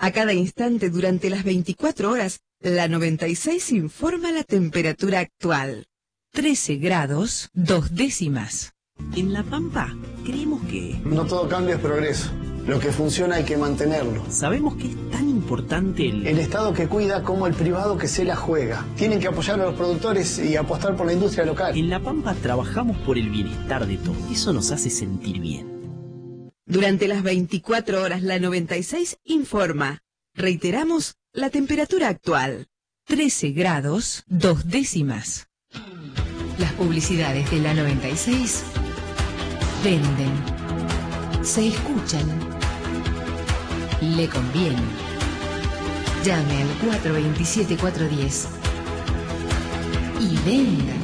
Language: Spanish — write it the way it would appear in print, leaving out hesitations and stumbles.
A cada instante durante las 24 horas, la 96 informa la temperatura actual. 13 grados, 2 décimas. En La Pampa, creemos que... No todo cambio es progreso. Lo que funciona hay que mantenerlo. Sabemos que es tan importante el Estado que cuida como el privado que se la juega. Tienen que apoyar a los productores y apostar por la industria local. En La Pampa trabajamos por el bienestar de todos. Eso nos hace sentir bien. Durante las 24 horas, la 96 informa. Reiteramos la temperatura actual. 13 grados, 2 décimas. Las publicidades de la 96 venden, se escuchan, le conviene. Llame al 427-410 y venda.